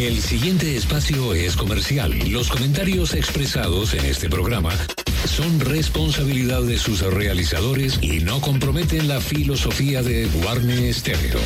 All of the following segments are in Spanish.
El siguiente espacio es comercial. Los comentarios expresados en este programa son responsabilidad de sus realizadores y no comprometen la filosofía de Guarne Stereo.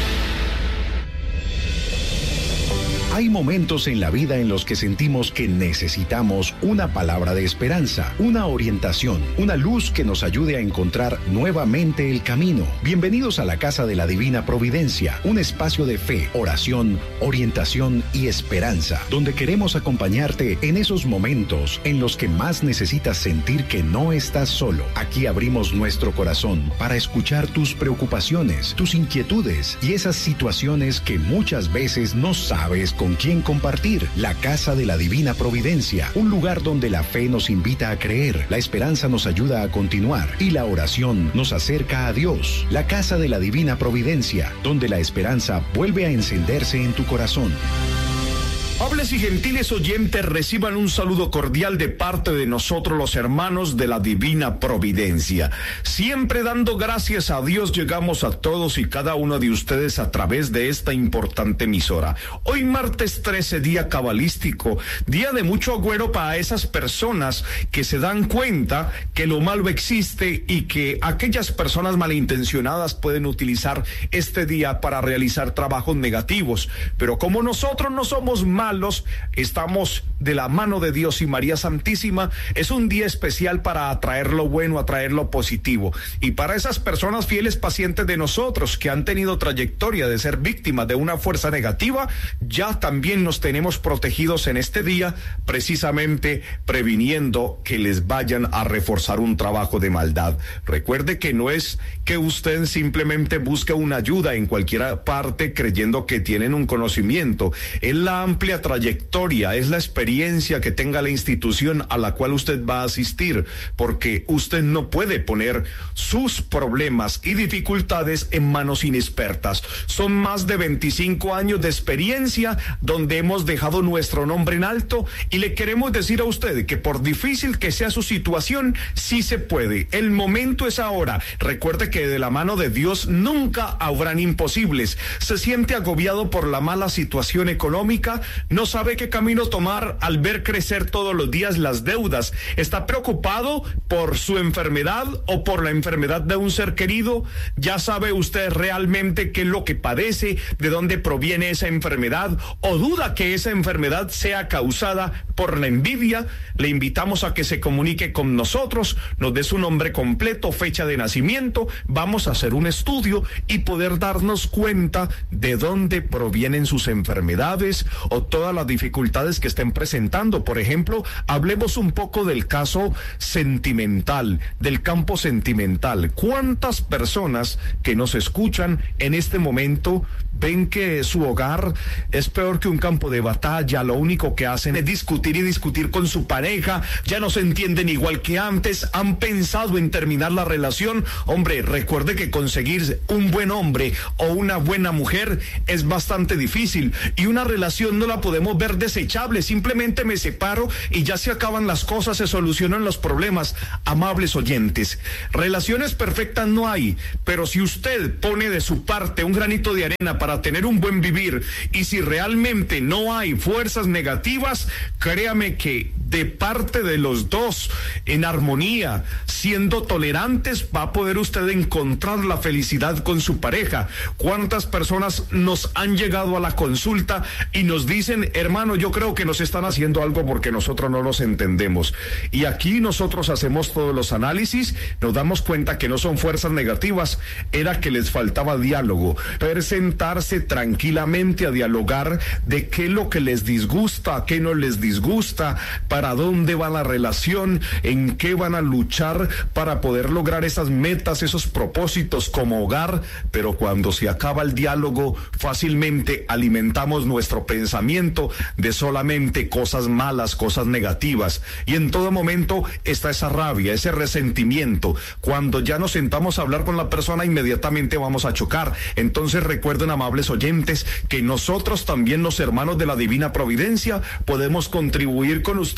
Hay momentos en la vida en los que sentimos que necesitamos una palabra de esperanza, una orientación, una luz que nos ayude a encontrar nuevamente el camino. Bienvenidos a la Casa de la Divina Providencia, un espacio de fe, oración, orientación y esperanza, donde queremos acompañarte en esos momentos en los que más necesitas sentir que no estás solo. Aquí abrimos nuestro corazón para escuchar tus preocupaciones, tus inquietudes y esas situaciones que muchas veces no sabes con quién compartir. La Casa de la Divina Providencia, un lugar donde la fe nos invita a creer, la esperanza nos ayuda a continuar y la oración nos acerca a Dios. La Casa de la Divina Providencia, donde la esperanza vuelve a encenderse en tu corazón. Amables y gentiles oyentes, reciban un saludo cordial de parte de nosotros los hermanos de la Divina Providencia. Siempre dando gracias a Dios llegamos a todos y cada uno de ustedes a través de esta importante emisora. Hoy martes 13, día cabalístico, día de mucho agüero para esas personas que se dan cuenta que lo malo existe y que aquellas personas malintencionadas pueden utilizar este día para realizar trabajos negativos. Pero como nosotros no somos malos, estamos de la mano de Dios y María Santísima, es un día especial para atraer lo bueno, atraer lo positivo. Y para esas personas fieles pacientes de nosotros que han tenido trayectoria de ser víctimas de una fuerza negativa, ya también nos tenemos protegidos en este día, precisamente previniendo que les vayan a reforzar un trabajo de maldad. Recuerde que no es que usted simplemente busque una ayuda en cualquier parte creyendo que tienen un conocimiento. Es la amplia trayectoria, es la experiencia que tenga la institución a la cual usted va a asistir, porque usted no puede poner sus problemas y dificultades en manos inexpertas. Son más de 25 años de experiencia donde hemos dejado nuestro nombre en alto y le queremos decir a usted que por difícil que sea su situación, sí se puede. El momento es ahora. Recuerde que de la mano de Dios nunca habrán imposibles. Se siente agobiado por la mala situación económica, no sabe qué camino tomar al ver crecer todos los días las deudas, está preocupado por su enfermedad o por la enfermedad de un ser querido. Ya sabe usted realmente qué es lo que padece, de dónde proviene esa enfermedad, o duda que esa enfermedad sea causada por la envidia. Le invitamos a que se comunique con nosotros, nos dé su nombre completo, fecha de nacimiento, vamos a hacer un estudio y poder darnos cuenta de dónde provienen sus enfermedades o todas las dificultades que estén presentando. Por ejemplo, hablemos un poco del caso sentimental, del campo sentimental. ¿Cuántas personas que nos escuchan en este momento ven que su hogar es peor que un campo de batalla? Lo único que hacen es discutir y discutir con su pareja, ya no se entienden igual que antes, han pensado en terminar la relación. Hombre, recuerde que conseguir un buen hombre o una buena mujer es bastante difícil, y una relación no la podemos ver desechable. Simplemente me separo y ya se acaban las cosas, se solucionan los problemas. Amables oyentes, relaciones perfectas no hay, pero si usted pone de su parte un granito de arena para tener un buen vivir, y si realmente no hay fuerzas negativas, créame que de parte de los dos, en armonía, siendo tolerantes, va a poder usted encontrar la felicidad con su pareja. ¿Cuántas personas nos han llegado a la consulta y nos dicen: hermano, yo creo que nos están haciendo algo porque nosotros no los entendemos? Y aquí nosotros hacemos todos los análisis, nos damos cuenta que no son fuerzas negativas, era que les faltaba diálogo, sentarse tranquilamente a dialogar de qué es lo que les disgusta, qué no les disgusta, para dónde va la relación, en qué van a luchar para poder lograr esas metas, esos propósitos como hogar. Pero cuando se acaba el diálogo, fácilmente alimentamos nuestro pensamiento de solamente cosas malas, cosas negativas, y en todo momento está esa rabia, ese resentimiento. Cuando ya nos sentamos a hablar con la persona, inmediatamente vamos a chocar. Entonces recuerden, amables oyentes, que nosotros también, los hermanos de la Divina Providencia, podemos contribuir con ustedes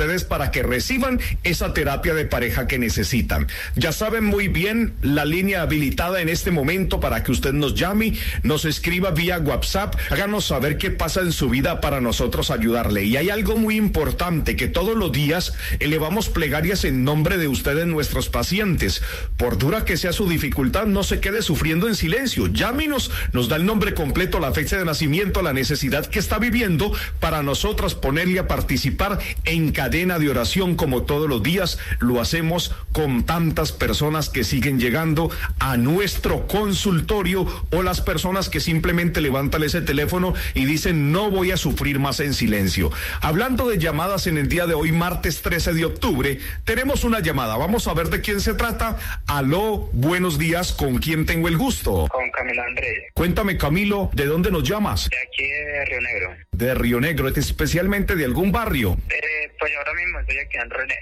ustedes para que reciban esa terapia de pareja que necesitan. Ya saben muy bien la línea habilitada en este momento para que usted nos llame, nos escriba vía WhatsApp, háganos saber qué pasa en su vida para nosotros ayudarle. Y hay algo muy importante, que todos los días elevamos plegarias en nombre de ustedes, nuestros pacientes. Por dura que sea su dificultad, no se quede sufriendo en silencio. Llámenos, nos da el nombre completo, la fecha de nacimiento, la necesidad que está viviendo, para nosotros ponerle a participar en cadena de oración, como todos los días lo hacemos con tantas personas que siguen llegando a nuestro consultorio, o las personas que simplemente levantan ese teléfono y dicen no voy a sufrir más en silencio. Hablando de llamadas, en el día de hoy, martes 13 de octubre, tenemos una llamada. Vamos a ver de quién se trata. Aló, buenos días, ¿con quién tengo el gusto? Con Camilo Andrés. Cuéntame, Camilo, ¿de dónde nos llamas? De aquí de Río Negro. De Río Negro, especialmente de algún barrio. Pues ahora mismo estoy aquí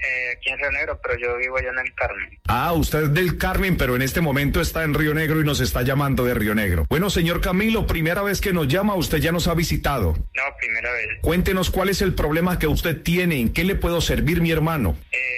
en Río Negro, pero yo vivo allá en el Carmen. Ah, usted es del Carmen, pero en este momento está en Río Negro y nos está llamando de Río Negro. Bueno, señor Camilo, primera vez que nos llama, usted ya nos ha visitado. No, primera vez. Cuéntenos cuál es el problema que usted tiene, ¿en qué le puedo servir, mi hermano?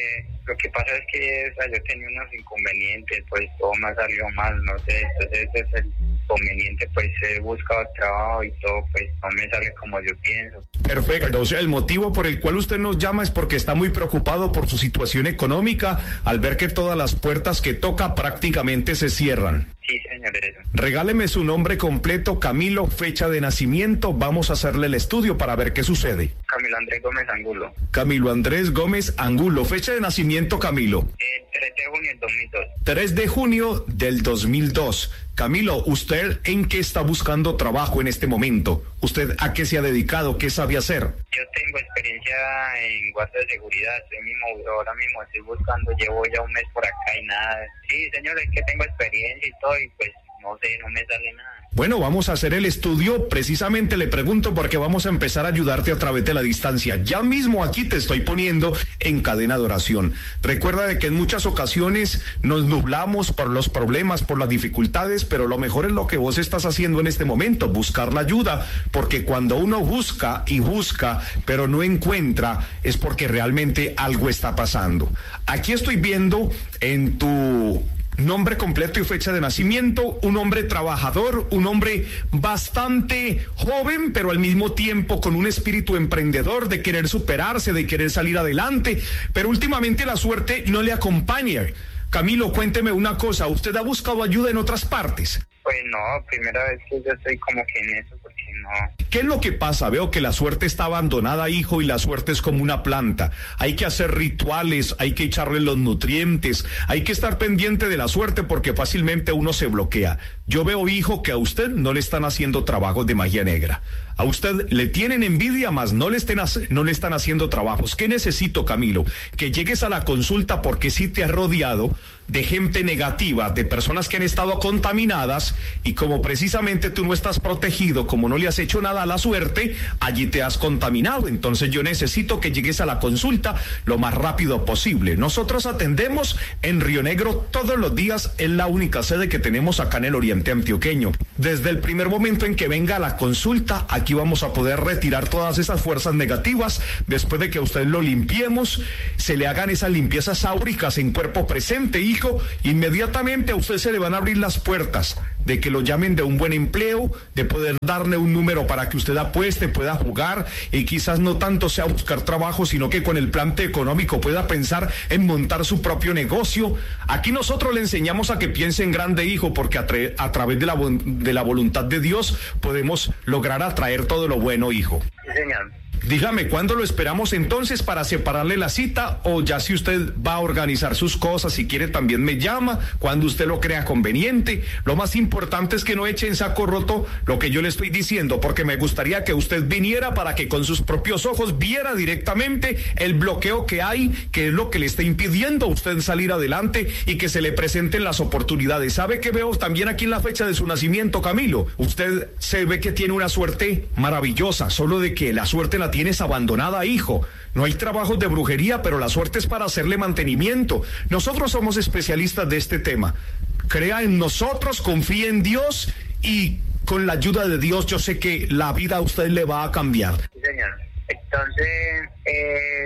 Lo que pasa es que yo tenía unos inconvenientes, pues todo me ha salido mal, no sé, entonces ese es el inconveniente, pues he buscado trabajo y todo, pues no me sale como yo pienso. Perfecto, o sea, el motivo por el cual usted nos llama es porque está muy preocupado por su situación económica, al ver que todas las puertas que toca prácticamente se cierran. Sí, señor, eso. Regáleme su nombre completo, Camilo, fecha de nacimiento, vamos a hacerle el estudio para ver qué sucede. Camilo Andrés Gómez Angulo. Camilo Andrés Gómez Angulo, fecha de nacimiento, Camilo. 3 de junio del 2002. 3 de junio del 2002. Camilo, ¿usted en qué está buscando trabajo en este momento? ¿Usted a qué se ha dedicado? ¿Qué sabe hacer? Yo tengo experiencia en guardia de seguridad, ahora mismo estoy buscando, llevo ya un mes por acá y nada. Sí, señor, es que tengo experiencia y todo, y pues no sé, no me sale nada. Bueno, vamos a hacer el estudio. Precisamente le pregunto porque vamos a empezar a ayudarte a través de la distancia. Ya mismo aquí te estoy poniendo en cadena de oración. Recuerda de que en muchas ocasiones nos nublamos por los problemas, por las dificultades, pero lo mejor es lo que vos estás haciendo en este momento, buscar la ayuda, porque cuando uno busca y busca, pero no encuentra, es porque realmente algo está pasando. Aquí estoy viendo en tu nombre completo y fecha de nacimiento, un hombre trabajador, un hombre bastante joven, pero al mismo tiempo con un espíritu emprendedor, de querer superarse, de querer salir adelante, pero últimamente la suerte no le acompaña. Camilo, cuénteme una cosa, ¿usted ha buscado ayuda en otras partes? Pues no, primera vez que yo estoy como que en eso, porque no. ¿Qué es lo que pasa? Veo que la suerte está abandonada, hijo, y la suerte es como una planta. Hay que hacer rituales, hay que echarle los nutrientes, hay que estar pendiente de la suerte porque fácilmente uno se bloquea. Yo veo, hijo, que a usted no le están haciendo trabajos de magia negra. A usted le tienen envidia, más no le están haciendo trabajos. ¿Qué necesito, Camilo? Que llegues a la consulta, porque sí te has rodeado de gente negativa, de personas que han estado contaminadas, y como precisamente tú no estás protegido, como no le has hecho nada a la suerte, allí te has contaminado. Entonces yo necesito que llegues a la consulta lo más rápido posible. Nosotros atendemos en Río Negro todos los días, es la única sede que tenemos acá en el oriente antioqueño. Desde el primer momento en que venga a la consulta, aquí vamos a poder retirar todas esas fuerzas negativas. Después de que a usted lo limpiemos, se le hagan esas limpiezas áuricas en cuerpo presente, hijo, inmediatamente a usted se le van a abrir las puertas de que lo llamen de un buen empleo, de poder darle un número para que usted apueste, pueda jugar, y quizás no tanto sea buscar trabajo, sino que con el plante económico pueda pensar en montar su propio negocio. Aquí nosotros le enseñamos a que piense en grande, hijo, porque a través de la voluntad de Dios podemos lograr atraer todo lo bueno, hijo. Sí, señor. Dígame, ¿cuándo lo esperamos entonces para separarle la cita? O ya si usted va a organizar sus cosas, si quiere también me llama, cuando usted lo crea conveniente. Lo más importante es que no eche en saco roto lo que yo le estoy diciendo, porque me gustaría que usted viniera para que con sus propios ojos viera directamente el bloqueo que hay, que es lo que le está impidiendo a usted salir adelante y que se le presenten las oportunidades. ¿Sabe qué veo también aquí en la fecha de su nacimiento, Camilo? Usted se ve que tiene una suerte maravillosa, solo de que la suerte la tienes abandonada, hijo. No hay trabajos de brujería, pero la suerte es para hacerle mantenimiento. Nosotros somos especialistas de este tema. Crea en nosotros, confíe en Dios, y con la ayuda de Dios yo sé que la vida a usted le va a cambiar. Sí, señor. Entonces,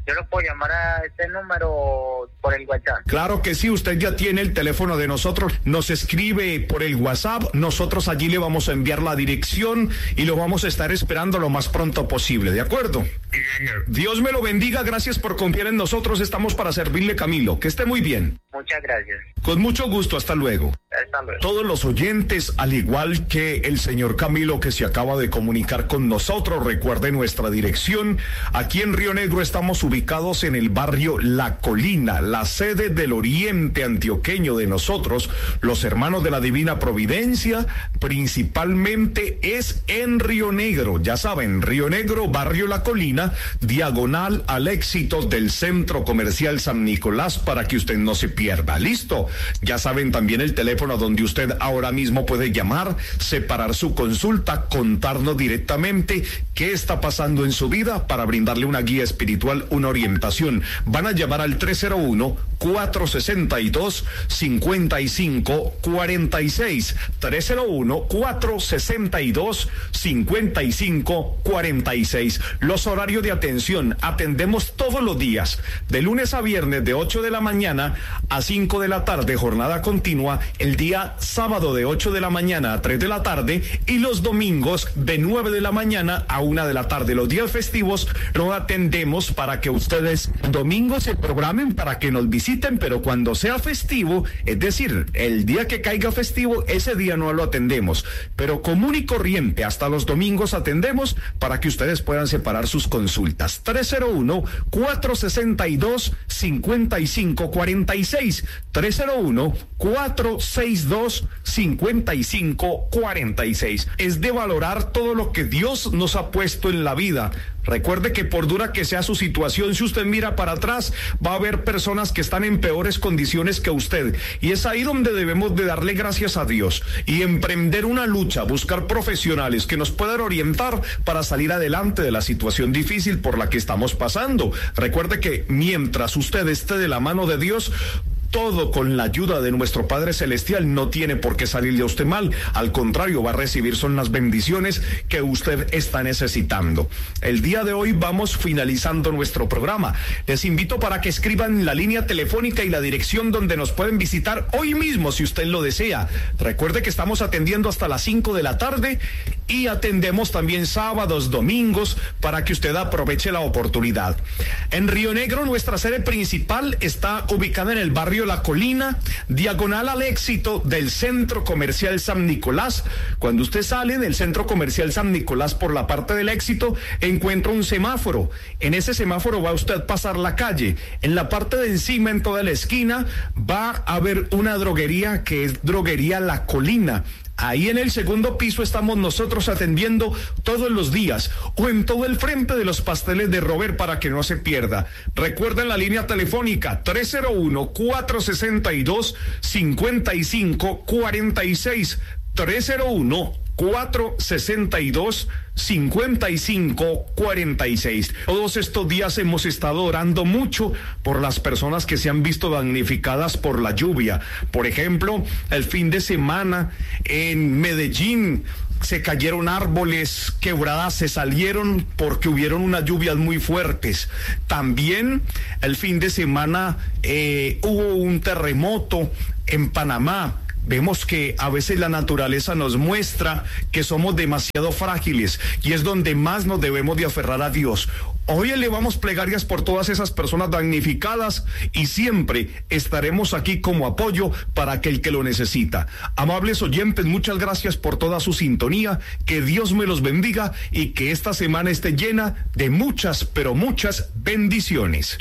Yo lo puedo llamar a este número por el WhatsApp. Claro que sí, usted ya tiene el teléfono de nosotros, nos escribe por el WhatsApp, nosotros allí le vamos a enviar la dirección y lo vamos a estar esperando lo más pronto posible, ¿de acuerdo? Dios me lo bendiga, gracias por confiar en nosotros, estamos para servirle, Camilo, que esté muy bien. Muchas gracias. Con mucho gusto, hasta luego. Hasta luego. Todos los oyentes, al igual que el señor Camilo que se acaba de comunicar con nosotros, recuerde nuestra dirección. Aquí en Río Negro estamos ubicados en el barrio La Colina, la sede del oriente antioqueño de nosotros, los hermanos de la Divina Providencia, principalmente es en Río Negro. Ya saben, Río Negro, barrio La Colina, diagonal al éxito del Centro Comercial San Nicolás, para que usted no se pierda. ¿Listo? Ya saben también el teléfono donde usted ahora mismo puede llamar, separar su consulta, contarnos directamente qué está pasando en su vida para brindarle una guía espiritual, una orientación. Van a llamar al 301-462-5546. 301-462-5546. Los horarios de atención, atendemos todos los días, de lunes a viernes de 8 de la mañana a 5 de la tarde, jornada continua, el día sábado de 8 de la mañana a 3 de la tarde y los domingos de 9 de la mañana a 1 de la tarde. Los días festivos lo atendemos para que ustedes domingos se programen para que nos visiten, pero cuando sea festivo, es decir, el día que caiga festivo, ese día no lo atendemos, pero común y corriente hasta los domingos atendemos para que ustedes puedan separar sus consultas. 301-462-5546. 301-462-5546. Es de valorar todo lo que Dios nos ha puesto en la vida. Recuerde que por dura que sea su situación, si usted mira para atrás, va a haber personas que están en peores condiciones que usted. Y es ahí donde debemos de darle gracias a Dios y emprender una lucha, buscar profesionales que nos puedan orientar para salir adelante de la situación difícil por la que estamos pasando. Recuerde que mientras usted esté de la mano de Dios, todo con la ayuda de nuestro Padre Celestial, no tiene por qué salirle a usted mal. Al contrario, va a recibir son las bendiciones que usted está necesitando. El día de hoy vamos finalizando nuestro programa. Les invito para que escriban la línea telefónica y la dirección donde nos pueden visitar hoy mismo si usted lo desea. Recuerde que estamos atendiendo hasta las 5 de la tarde y atendemos también sábados, domingos, para que usted aproveche la oportunidad. En Río Negro, nuestra sede principal está ubicada en el barrio La Colina, diagonal al éxito del Centro Comercial San Nicolás. Cuando usted sale del Centro Comercial San Nicolás por la parte del éxito, encuentra un semáforo. En ese semáforo va usted a pasar la calle. En la parte de encima, en toda la esquina, va a haber una droguería que es Droguería La Colina. Ahí en el segundo piso estamos nosotros atendiendo todos los días, o en todo el frente de los pasteles de Robert para que no se pierda. Recuerden la línea telefónica 301-462-5546. 301-462-5546. Todos estos días hemos estado orando mucho por las personas que se han visto damnificadas por la lluvia. Por ejemplo, el fin de semana en Medellín se cayeron árboles, quebradas se salieron porque hubieron unas lluvias muy fuertes. También el fin de semana hubo un terremoto en Panamá. Vemos que a veces la naturaleza nos muestra que somos demasiado frágiles y es donde más nos debemos de aferrar a Dios. Hoy elevamos plegarias por todas esas personas damnificadas y siempre estaremos aquí como apoyo para aquel que lo necesita. Amables oyentes, muchas gracias por toda su sintonía, que Dios me los bendiga y que esta semana esté llena de muchas, pero muchas bendiciones.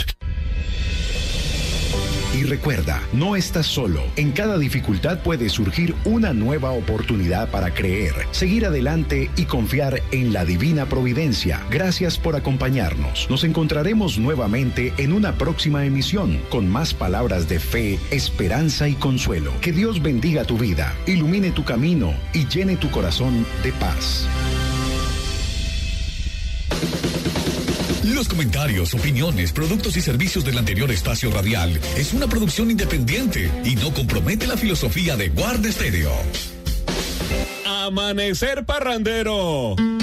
Y recuerda, no estás solo. En cada dificultad puede surgir una nueva oportunidad para creer, seguir adelante y confiar en la divina providencia. Gracias por acompañarnos. Nos encontraremos nuevamente en una próxima emisión con más palabras de fe, esperanza y consuelo. Que Dios bendiga tu vida, ilumine tu camino y llene tu corazón de paz. Los comentarios, opiniones, productos y servicios del anterior espacio radial es una producción independiente y no compromete la filosofía de Guarda Estéreo. Amanecer Parrandero.